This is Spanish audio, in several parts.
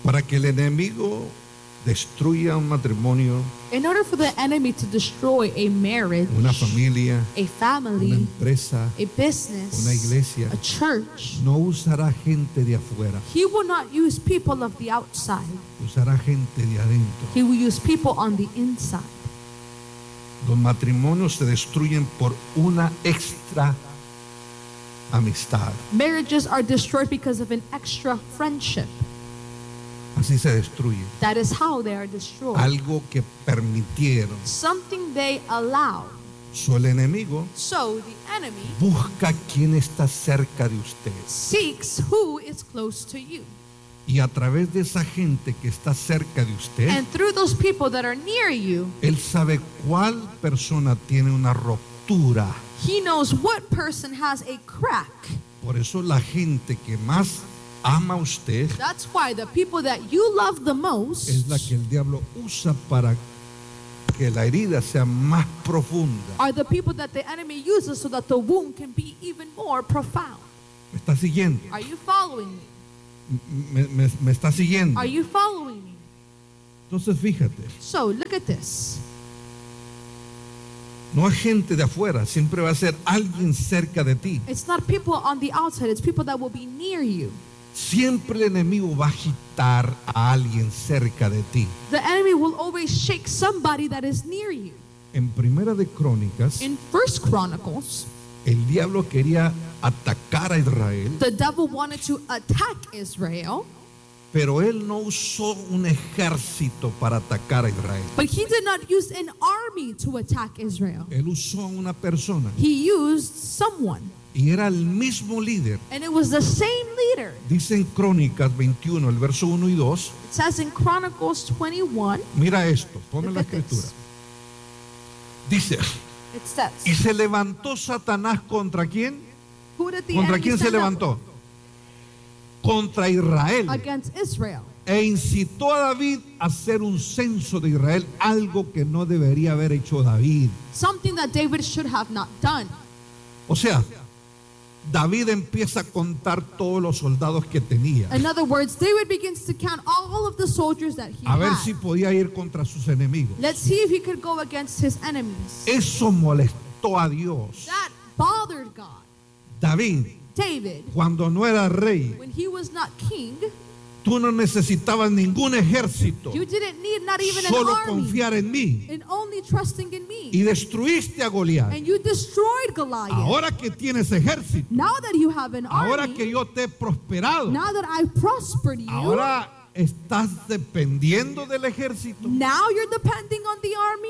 Para que el enemigo destruya un matrimonio, In order for the enemy to destroy a marriage, una familia, a una family, empresa, a business, una iglesia, a church, no usará gente de afuera, he will not use people of the outside. usará gente de adentro. He will use people on the inside. Los matrimonios se destruyen por una extra amistad. Marriages are destroyed because of an extra friendship. Así se destruye. That is how they are destroyed. Algo que permitieron. Something they allow. So, el enemigo So the enemy busca quién está cerca de usted. seeks who is close to you. Y a través de esa gente que está cerca de usted, And through those people that are near you, él sabe cuál persona tiene una ruptura. he knows what person has a crack. Por eso la gente que más ama a usted That's why the people that you love the most es la que el diablo usa para que la herida sea más profunda. are the people that the enemy uses so that the wound can be even more profound. ¿Me está siguiendo? Are you following me? ¿Me está siguiendo? Are you following me? Entonces fíjate, So look at this. no es gente de afuera, siempre va a ser alguien cerca de ti. It's not people on the outside, it's people that will be near you. Siempre el enemigo va a agitar a alguien cerca de ti. The enemy will always shake somebody that is near you. En Primera de Crónicas, In 1 Chronicles, el diablo quería atacar a Israel, the devil wanted to attack Israel, pero él no usó un ejército para atacar a Israel. but he did not use an army to attack Israel. Él usó a una persona He used someone, y era el mismo líder. and it was the same leader. Dice en Crónicas 21, el verso 1 y 2, It says in Chronicles 21, mira esto, ponme Look la at this. escritura. Dice, it says, y se levantó Satanás contra quién? who did the ¿Contra enemy quién se stand up levantó? Contra Israel. against Israel? E incitó a David a hacer un censo de Israel, algo que no debería haber hecho David. Something that David should have not done. O sea, David empieza a contar todos los soldados que tenía, In other words, David begins to count all of the soldiers that he a ver had. si podía ir contra sus enemigos. Let's see if he could go against his enemies. Eso molestó a Dios. That bothered God. David, David, cuando no era rey, when he was not king, tú no necesitabas ningún ejército, you didn't need not even an solo army, confiar en mí. and only trusting in me. Y destruiste a Goliat. And you destroyed Goliath. Ahora que tienes ejército, Now that you have an ahora army, que yo te he prosperado, now that I've prospered you, ahora estás dependiendo del ejército. now you're depending on the army.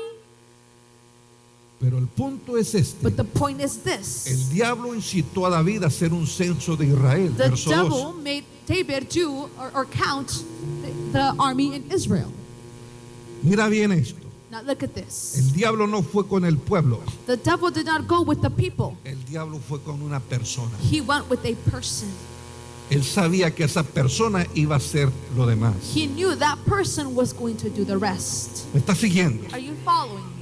Pero el punto es este. But the point is this. El diablo incitó a David a hacer un censo de Israel. The Verso 2. devil made David do or count the army in Israel. Mira bien esto. Now look at this. El diablo no fue con el pueblo. The devil did not go with the people. El diablo fue con una persona. He went with a person. Él sabía que esa persona iba a hacer lo demás. He knew that person was going to do the rest. ¿Me está siguiendo? Are you following me?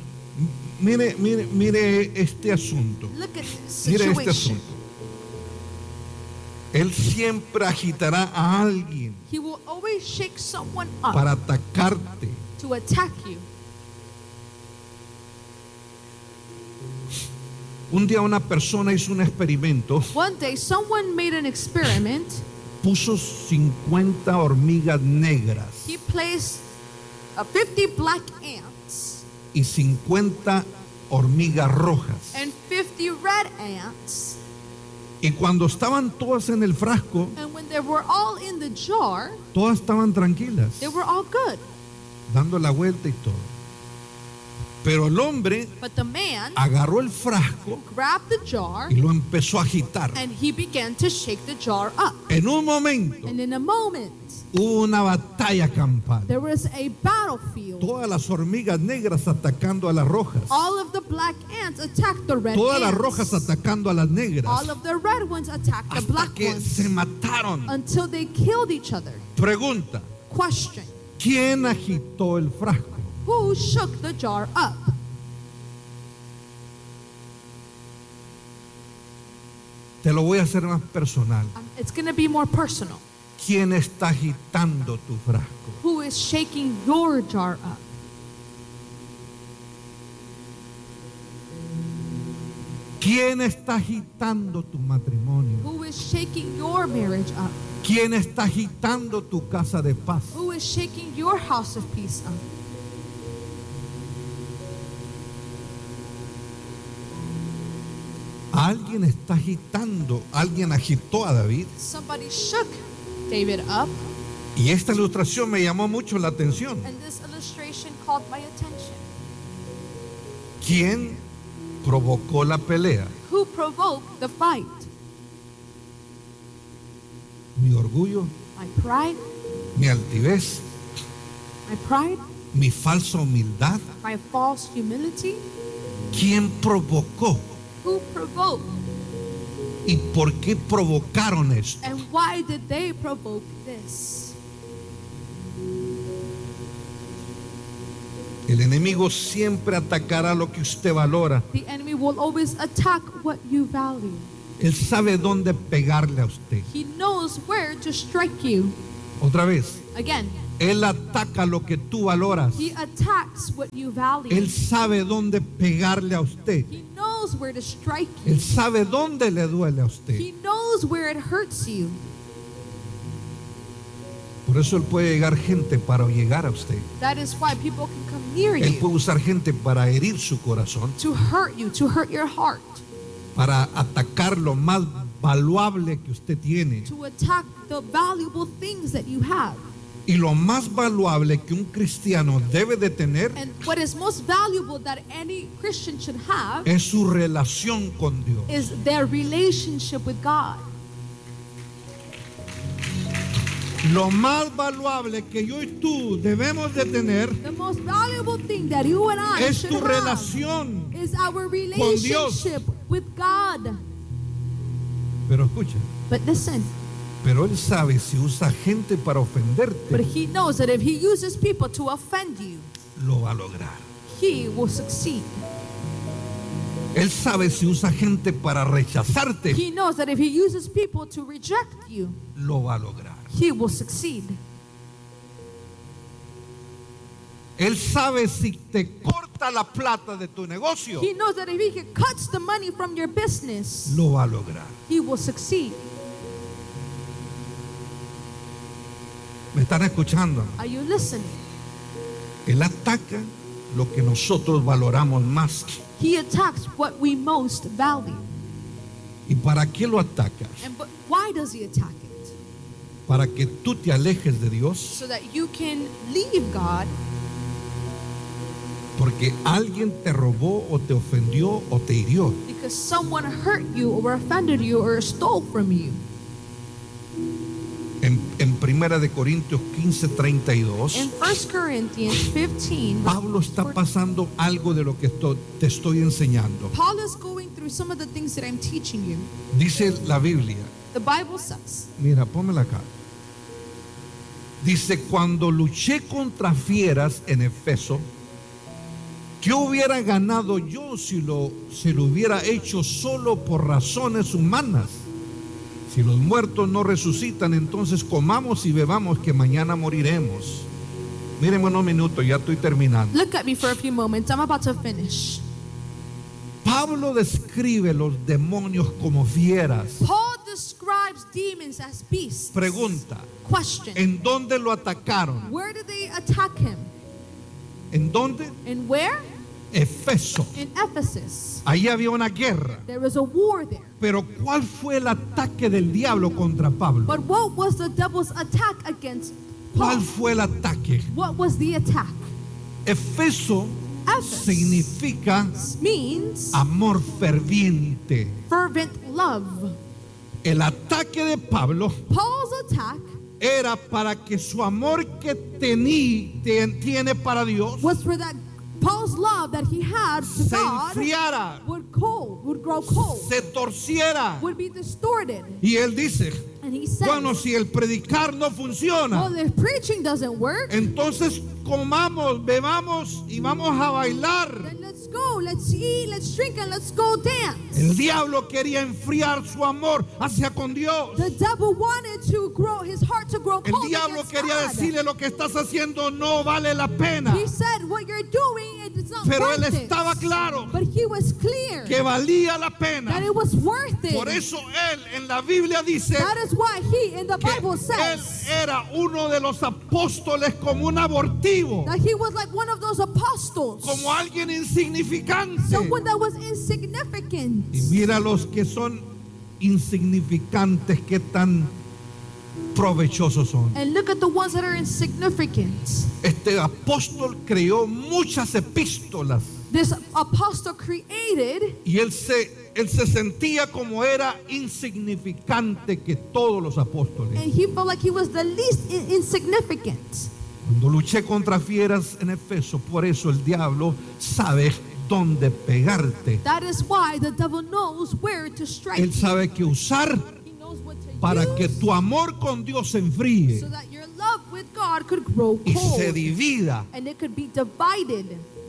Mire este asunto. Look at this Mire este situation. asunto. Él siempre agitará a alguien He will always shake someone up para atacarte. to attack you. Un día una persona hizo un experimento, One day, someone made an experiment. puso 50 hormigas negras He placed 50 black ants y 50 hormigas rojas. and 50 red ants. Y cuando estaban todas en el frasco, And when they were all in the jar, todas estaban tranquilas, they were all good. dando la vuelta y todo. Pero el hombre But the man agarró el frasco grabbed the jar y lo empezó a agitar. and he began to shake the jar up. En un momento And in a moment, hubo una batalla campal. there was a battlefield. Todas las hormigas negras atacando a las rojas. All of the black ants attacked the red Todas las ants. rojas atacando a las negras. All of the red ones attacked the Hasta black que ones se mataron. until they killed each other. Pregunta, Question: ¿quién agitó el frasco? who shook the jar up? Te lo voy a hacer más personal. It's going to be more personal. ¿Quién está agitando tu frasco? Who is shaking your jar up? ¿Quién está agitando tu matrimonio? Who is shaking your marriage up? ¿Quién está agitando tu casa de paz? Who is shaking your house of peace up? Alguien está agitando, alguien agitó a David. Somebody shook David up, Y esta ilustración me llamó mucho la atención. and this illustration called my attention. ¿Quién provocó la pelea? Who provoked the fight? Mi orgullo, My pride? mi altivez, My pride? mi falsa humildad. My false humility? ¿Quién provocó? Who provoked? ¿Y por qué provocaron esto? And why did they provoke this? El enemigo siempre atacará lo que usted valora. The enemy will always attack what you value. Él sabe dónde pegarle a usted. He knows where to strike you. Otra vez, Again, él ataca lo que tú valoras. he attacks what you value. Él sabe dónde pegarle a usted. He knows where to strike you. Él sabe dónde le duele a usted. He knows where it hurts you. Por eso él puede llegar gente para llegar a usted. That is why people can come near Él you puede usar gente para herir su corazón, to hurt you, to hurt your heart, para atacar lo más valuable que usted tiene. to attack the valuable things that you have. Y lo más valuable que un cristiano debe de tener And what is most valuable that any Christian should have es su relación con Dios. is their relationship with God. Lo más valuable que yo y tú debemos de tener The most valuable thing that you and I es should tu have relación. is our Dios. relationship with God. Pero escucha, But listen, pero él sabe si usa gente para but ofenderte, he knows that if he uses people to offend you, lo va a lograr. he will succeed. Él sabe si usa gente para rechazarte, He knows that if he uses people to reject you, lo va a lograr. he will succeed. Él sabe si te corta la plata de tu negocio, He knows that if he cuts the money from your business, lo va a lograr. he will succeed. ¿Me están escuchando? Are you listening? Él ataca lo que nosotros valoramos más. He attacks what we most value. ¿Y para qué lo atacas? But why does he attack it? Para que tú te alejes de Dios, So that you can leave God porque alguien te robó o te ofendió o te hirió. because someone hurt you or offended you or stole from you. En Primera de Corintios 15:32, In 1 Corinthians 15, Pablo está pasando algo de lo que te estoy enseñando. Paul is going through some of the things that I'm teaching you. Dice la Biblia, The Bible says, mira, pónmela acá. Dice, cuando luché contra fieras en Efeso, ¿qué hubiera ganado yo si lo hubiera hecho solo por razones humanas? Si los muertos no resucitan, entonces comamos y bebamos que mañana moriremos. Miren unos minutos, ya estoy terminando. look at me for a few moments. I'm about to finish. Pablo describe los demonios como fieras. Paul describes demons as beasts. Pregunta, Question. ¿en dónde lo atacaron? Where did they attack him? ¿En dónde? And where? Efeso. In Ephesus. Ahí había una guerra. There was a war there. Pero ¿cuál fue el ataque del diablo contra Pablo? But what was the devil's attack against ¿Cuál Paul? fue el ataque? What was the attack? Efeso Ephesus significa means amor ferviente. fervent love. El ataque de Pablo Paul's attack era para que su amor que tiene para Dios was for that Paul's love that he had to se God enfriara, would grow cold, se torciera. would be distorted. Y él dice, And he says, bueno, si el predicar no funciona, well, if preaching doesn't work, entonces comamos, bebamos y vamos a bailar. then let's go, let's eat, let's drink, and let's go dance. El diablo quería enfriar su amor hacia con Dios. The devil wanted to grow his heart to grow El cold diablo against quería God. decirle: lo que estás haciendo no vale la pena. He said, what you're doing, it's not Pero él worth it. estaba claro But he was clear que valía la pena. that it was worth it. Por eso él en la Biblia dice That is why he in the que Bible él says era uno de los apóstoles como un abortivo, that he was like one of those apostles, como alguien insignificante. someone that was insignificant. Y mira los que son insignificantes, qué tan provechosos son. And look at the ones that are insignificant. Este apóstol creó muchas epístolas This apostle created, y él se sentía como era insignificante que todos los apóstoles. and he felt like he was the least insignificant. Cuando luché contra fieras en Efeso, por eso el diablo sabe dónde pegarte. That is why the devil knows where to strike. Él sabe qué usar He knows what to para use que tu amor con Dios se enfríe so that your love with God could grow y se cold divida. and it could be divided.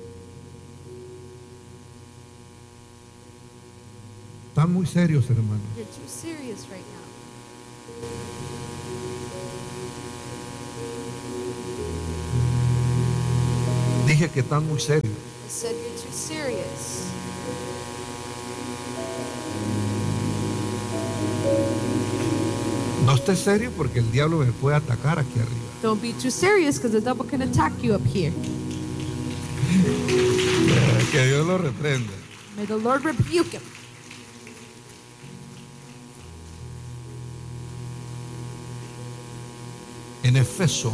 Están muy serios, hermanos. You're too serious right now. Dije que están muy serios. I said you're too serious. No esté serio porque el diablo me puede atacar aquí arriba. Don't be too serious because the devil can attack you up here. Que Dios lo reprenda. May the Lord rebuke him. En Efeso,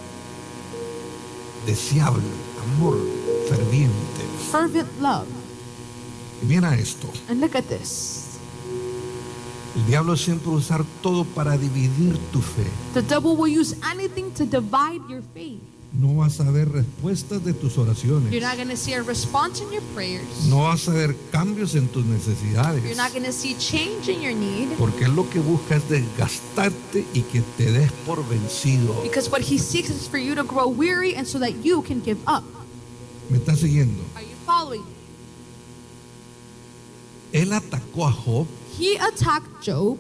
deseable, amor ferviente. Fervent love. Y mira esto. And look at this. El diablo siempre va a usar todo para dividir tu fe. The devil will use anything to divide your faith. No vas a ver respuestas de tus oraciones. You're not going to see a response in your prayers. No vas a ver cambios en tus necesidades. You're not going to see change in your need. Porque lo que busca es desgastarte y que te des por vencido. Because what he seeks is for you to grow weary and so that you can give up. ¿Me estás siguiendo? Are you following? Él atacó a Job, He attacked Job.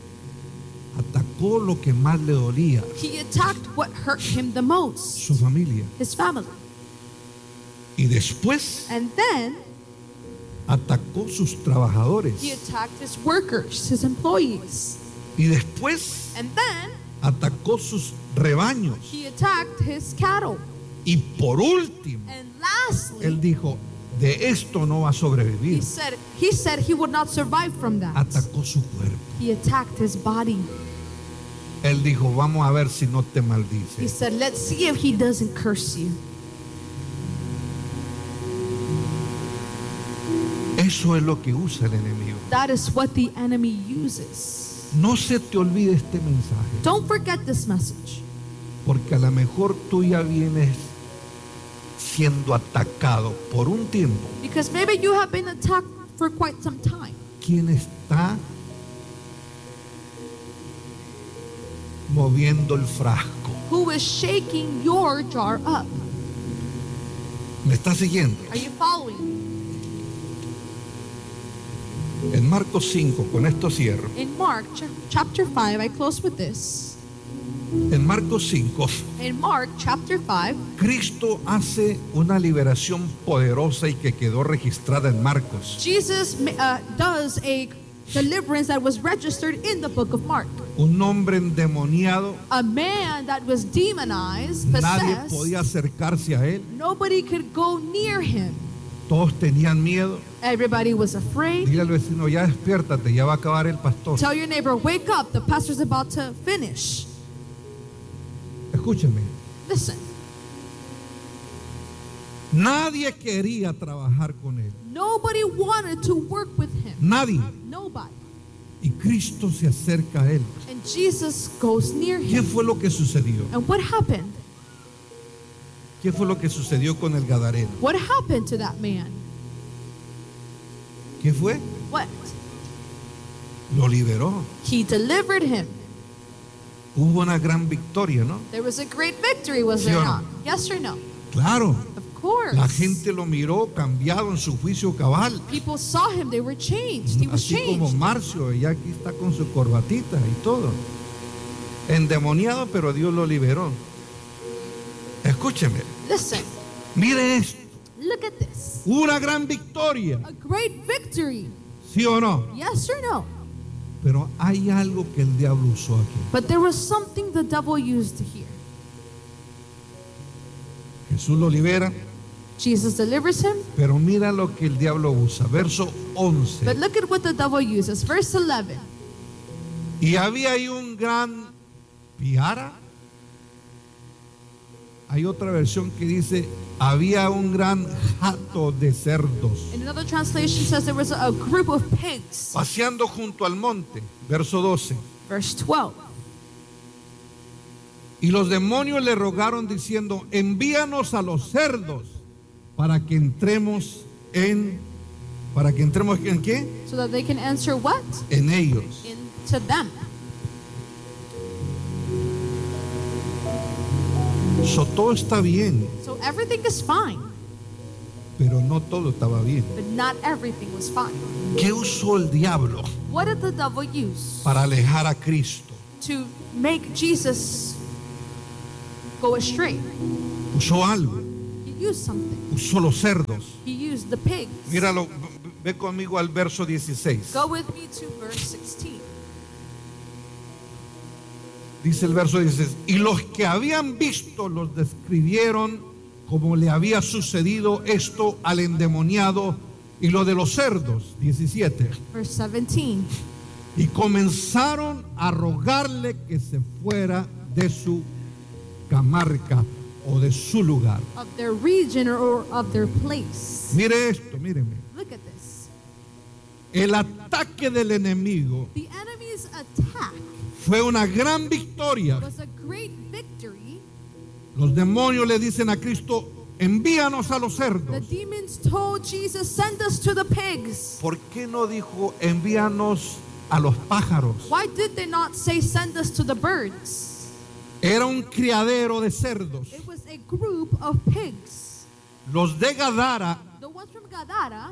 atacó lo que más le dolía, He attacked what hurt him the most, su familia. his family. Y después And then atacó sus trabajadores. he attacked his workers, his employees. Y después And then atacó sus rebaños. he attacked his cattle. Y por último, And lastly, él dijo, de esto no va a he sobrevivir. said he would not survive from that. Atacó su cuerpo. He attacked his body. Él dijo, vamos a ver si no te He maldice. said, let's see if he doesn't curse you. Eso es lo que usa el enemigo. That is what the enemy uses. No se te olvide este mensaje, Don't forget this message. porque a lo mejor tú ya vienes siendo atacado por un tiempo. Because maybe you have been attacked for quite some time. ¿Quién está moviendo el frasco? Who is shaking your jar up? ¿Me está siguiendo? Are you following? En Marcos 5, con esto cierro. In Mark chapter 5, I close with this. En Marcos 5, In Mark chapter 5, Cristo hace una liberación poderosa y que quedó registrada en Marcos. Jesus does a deliverance that was registered in the book of Mark. Un hombre endemoniado, A man that was demonized, nadie possessed, podía acercarse a él, nobody could go near him. todos tenían miedo. Everybody was afraid. Dile al vecino, ya despiértate, ya va a acabar el pastor. Tell your neighbor, wake up, the pastor's about to finish. Escúcheme, Listen, nadie quería trabajar con él. nobody wanted to work with him. Nadie. Nobody. Y Cristo se acerca a él. And Jesus goes near ¿Qué him. fue lo que sucedió? And what happened? ¿Qué fue lo que sucedió con el Gadareno? What happened to that man? ¿Qué fue? What? Lo liberó. He delivered him. Hubo una gran victoria, ¿no? There was a great victory, was ¿Sí there o no? not? Yes or no? Claro. Of course. La gente lo miró cambiado en su juicio cabal. People saw him, they were changed. He was Así como changed. Marcio, y aquí está con su corbatita y todo. Endemoniado, pero Dios lo liberó. Escúcheme, Listen, mire esto. look at this. Una gran victoria, A great victory. ¿sí o no? Yes or no? Pero hay algo que el diablo usó aquí. But there was something the devil used here. Jesús lo libera, Jesus delivers him, pero mira lo que el diablo usa. Verso but 11. look at what the devil uses. Verse 11. Y había ahí un gran piara. Hay otra versión que dice, había un gran jato de cerdos In another translation says there was a group of pigs. paseando junto al monte. Verso 12. Verse 12. Y los demonios le rogaron diciendo, envíanos a los cerdos para que entremos ¿en qué? So that they can answer what? En ellos. Into them. So, todo está bien, So everything is fine, pero no todo estaba bien. but not everything was fine. ¿Qué usó el diablo What did the devil use para alejar a Cristo? to make Jesus go astray? Usó algo, He used something. usó los cerdos. He used the pigs. Míralo, ve conmigo al verso 16. Go with me to verse 16. Dice el verso 16, y los que habían visto los describieron como le había sucedido esto al endemoniado y lo de los cerdos. 17. Verse 17. Y comenzaron a rogarle que se fuera de su comarca o de su lugar. Of their region or of their place. Mire esto, míreme. Look at this. El ataque del enemigo The enemy's attack fue una gran victoria. was a great victory. Los demonios le dicen a Cristo, envíanos a los The cerdos. demons told Jesus, send us to the pigs. ¿Por qué no dijo, envíanos a los pájaros? Why did they not say, send us to the birds? Era un criadero de cerdos. It was a group of pigs. Los de Gadara The ones from Gadara,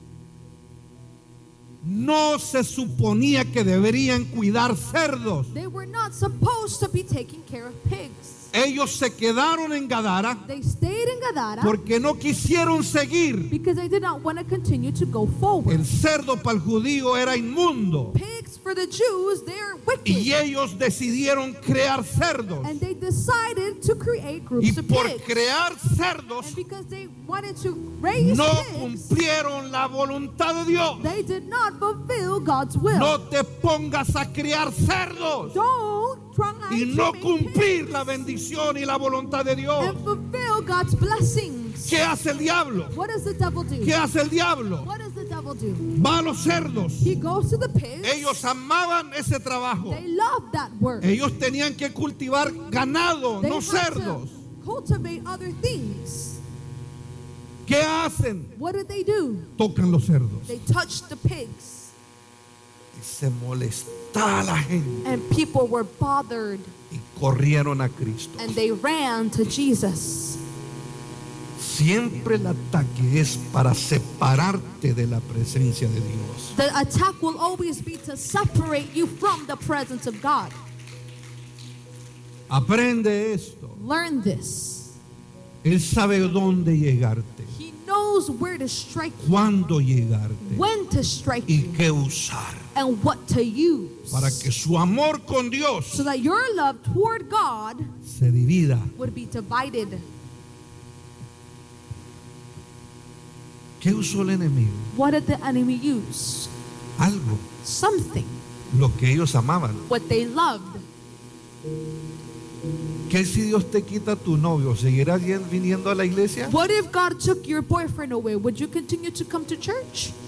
no se suponía que deberían cuidar cerdos. they were not supposed to be taking care of pigs. Ellos se quedaron en Gadara They stayed in Gadara porque no quisieron seguir. because they did not want to continue to go forward. El cerdo para el judío era inmundo Pigs for the Jews, they're wicked. y ellos decidieron crear cerdos. And they decided to create Y groups of por pigs. crear cerdos And because they wanted to raise no pigs, cumplieron la voluntad de Dios. they did not fulfill God's will. No te pongas a criar cerdos Don't try y to no make cumplir pigs la bendición y la voluntad de Dios. and fulfill God's blessings. ¿Qué hace el diablo? What does the devil do? ¿Qué hace el diablo? What does the devil do? Va a los cerdos. He goes to the pigs. Ellos amaban ese trabajo. They love that work. Ellos tenían que cultivar ganado, They no had cerdos. to cultivate other things. ¿Qué hacen? What did they do? Tocan los cerdos. They touched the pigs. Y se molestaba la gente And people were bothered. y corrieron a Cristo. And they ran to Jesus. Siempre el ataque es para separarte de la presencia de Dios. The attack will always be to separate you from the presence of God. Aprende esto. Learn this. Él sabe dónde llegarte, He knows where to strike you, cuándo llegarte when to strike y you, qué usar and what to use, para que su amor con Dios so that your love toward God se divida. would be divided. ¿Qué usó el enemigo? What did the enemy use? Algo, Something. lo que ellos amaban. What they loved. ¿Qué si Dios te quita tu novio? ¿Seguirás viniendo a la iglesia? What if God took your boyfriend away? Would you continue to come to church?